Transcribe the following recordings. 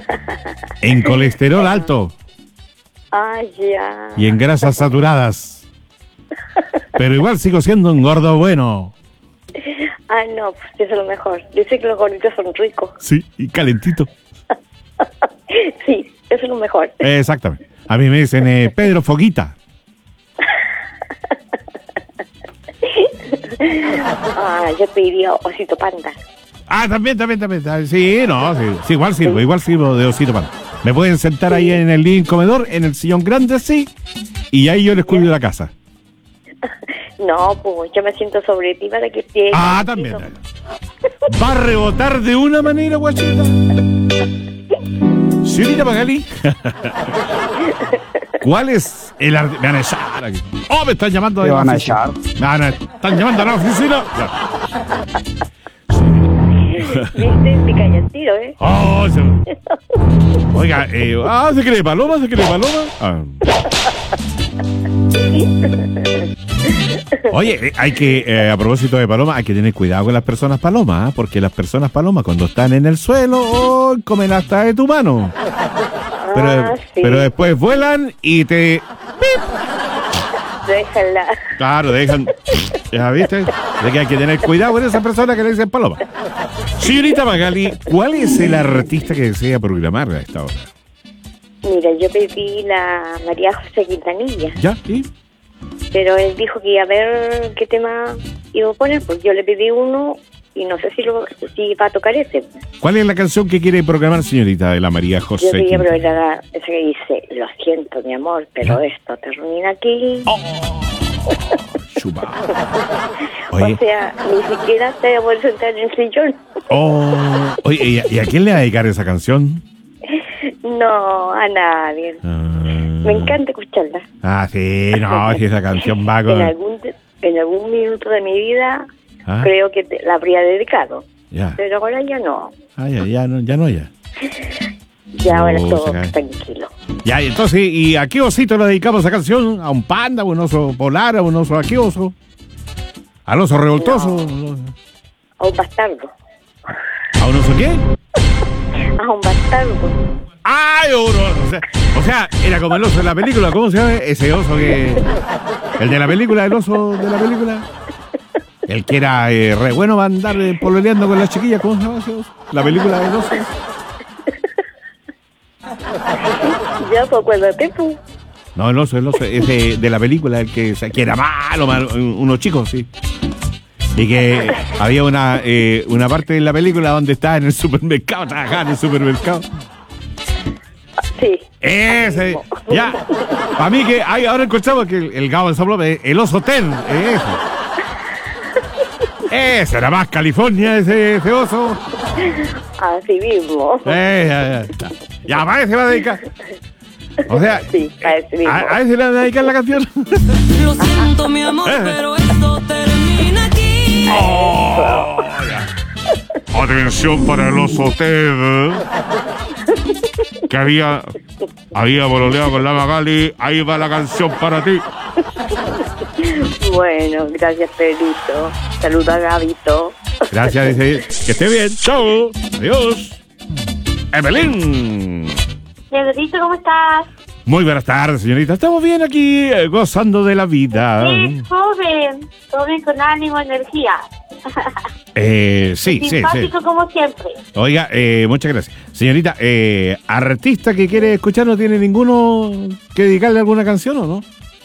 en colesterol alto Ya. y en grasas saturadas. Pero igual sigo siendo un gordo bueno. No, pues eso es lo mejor. Dice que los gorditos son ricos. Sí, y calentito. Sí, eso es lo mejor. Exactamente. A mí me dicen Pedro Foguita. Yo pediría Osito Panda. También. Sí, no, sí, igual sirvo de Osito Panda. Me pueden sentar ahí en el living comedor, en el sillón grande así, y ahí yo les cuido la casa. No, pues yo me siento sobre ti para que esté. También. Va a rebotar de una manera, guachita. Señorita Magali. ¿Cuál es el arte? Me van a echar aquí. Me están llamando de ¿Te la van a oficina. echar? Están llamando a la oficina. ¿Viste? Te cae el tiro, ¿eh? Oiga, ¿se cree paloma? Oye, hay que, a propósito de paloma, hay que tener cuidado con las personas palomas, porque las personas palomas cuando están en el suelo, comen hasta de tu mano. Sí. Pero después vuelan y te... Déjala. Claro, dejan... ¿Ya viste? De que hay que tener cuidado con esas personas que le dicen paloma. Señorita Magali, ¿cuál es el artista que desea programar a esta hora? Mira, yo pedí la María José Quintanilla. ¿Ya? ¿Y? Pero él dijo que iba a ver qué tema iba a poner, pues yo le pedí uno y no sé si va a tocar ese. ¿Cuál es la canción que quiere programar, señorita, de la María José? Yo quería Quintanilla? programar esa que dice: lo siento, mi amor, pero esto termina aquí. Chupa. O sea, ni siquiera te voy a poder sentar en el sillón. Oye, ¿y a quién le va a dedicar esa canción? No, a nadie. Me encanta escucharla. Sí, no, si esa canción va con... En algún minuto de mi vida ¿Ah? creo que la habría dedicado. Ya. Pero ahora ya no. Ya no. Ya ahora todo se cae. tranquilo. Ya, y entonces, ¿y a qué osito le dedicamos esa canción? ¿A un panda, a un oso polar, a un oso, a qué oso? ¿Al oso revoltoso? A un bastardo. ¿A un oso qué? A un bastardo. ¡Ay, o sea, era como el oso de la película. ¿Cómo se llama ese oso que... El de la película, el oso de la película? El que era re bueno va a andar pololeando con las chiquillas. ¿Cómo se llama ese oso? La película del oso. Ya, pues acuérdate, pues. No, el oso, ese de la película, el que era malo, unos chicos, sí. Y que había una parte de la película donde estaba en el supermercado, trabajaba en el supermercado. Sí. Ese, ya. A mí que ahora encontramos que el Gabo del Soplo, el oso Ted, ese era más California, ese oso. Así mismo. Ya, para ese va a dedicar. O sea, Sí, a ese mismo. a ese le va a dedicar la canción. Lo siento, mi amor, pero esto termina aquí. Atención para el oso Ted, que había bololeado con la Magali. Ahí va la canción para ti. Bueno, gracias, Pedrito. Saluda a Gabito. Gracias, dice. Que esté bien. Chao. Adiós. Evelyn. Pedrito, ¿cómo estás? Muy buenas tardes, señorita. Estamos bien aquí, gozando de la vida. Sí, joven. Joven con ánimo, energía. Sí. Simpático como siempre. Oiga, muchas gracias. Señorita, artista que quiere escuchar, ¿no tiene ninguno que dedicarle alguna canción o no?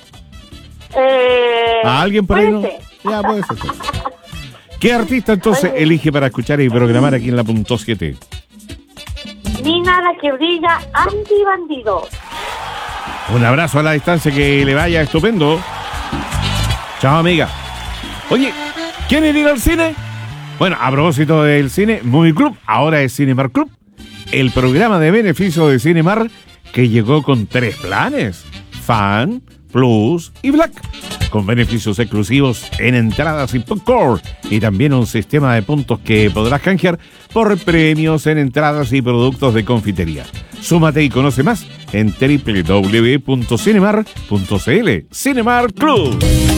¿A alguien por ahí no? puede ser. Ya, puede ser. ¿Qué artista entonces elige para escuchar y programar aquí en la punto 7? Nina, la que brilla, Andy Bandido. Un abrazo a la distancia, que le vaya estupendo. Chao, amiga. Oye, ¿quieren ir al cine? Bueno, a propósito del cine, Movie Club, ahora es Cinemar Club, el programa de beneficio de Cinemar que llegó con 3 planes: Fan, Plus y Black, con beneficios exclusivos en entradas y popcorn, y también un sistema de puntos que podrás canjear por premios en entradas y productos de confitería. Súmate y conoce más en www.cinemar.cl. Cinemar Club.